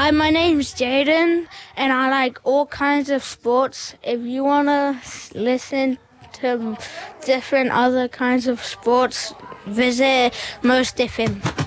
Hi, my name's Jaden, and I like all kinds of sports. If you want to listen to different other kinds of sports, visit Most FM.